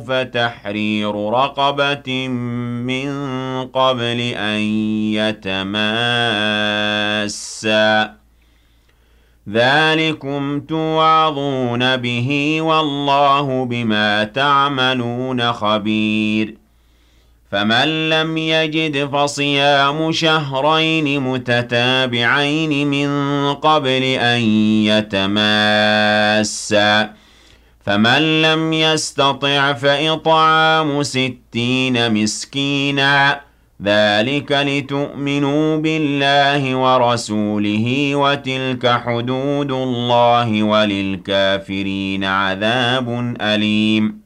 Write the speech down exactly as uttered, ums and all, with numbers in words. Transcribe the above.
فتحرير رقبة من قبل أن يتماسا ذلكم توعظون به والله بما تعملون خبير فمن لم يجد فصيام شهرين متتابعين من قبل أن يتماسا فمن لم يستطع فإطعام ستين مسكينا ذلك لتؤمنوا بالله ورسوله وتلك حدود الله وللكافرين عذاب أليم